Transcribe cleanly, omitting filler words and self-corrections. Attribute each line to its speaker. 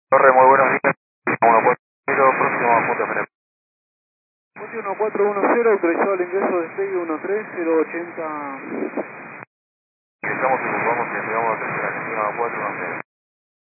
Speaker 1: Torre, muy buenos días. 140, próximo a punto de
Speaker 2: 1410, autorizado el ingreso de STEI 13080.
Speaker 1: Estamos y vamos que llegamos a Argentina 410.